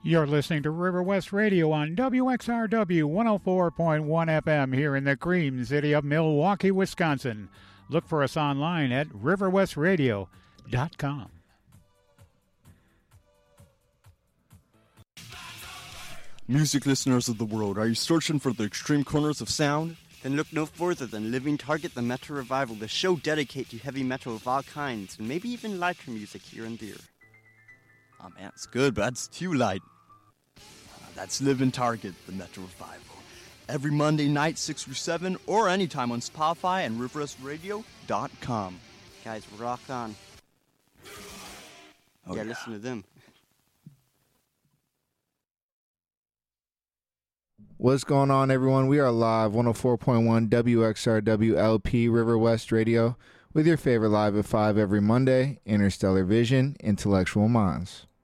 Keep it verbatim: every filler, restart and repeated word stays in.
You're listening to River West Radio on W X R W one oh four point one F M here in the Cream City of Milwaukee, Wisconsin. Look for us online at river west radio dot com. Music listeners of the world, are you searching for the extreme corners of sound? Then look no further than Living Target, the Metal Revival, the show dedicated to heavy metal of all kinds, and maybe even lighter music here and there. Oh man, it's good, but that's too light. Uh, that's Living Target, the Metal Revival. Every Monday night, six through seven, or anytime on Spotify and river west radio dot com. Guys, rock on. Oh, yeah, yeah, listen to them. What's going on, everyone? We are live, one oh four point one W X R W L P River West Radio, with your favorite Live at five every Monday, Interstellar Vision, Intellectual Minds.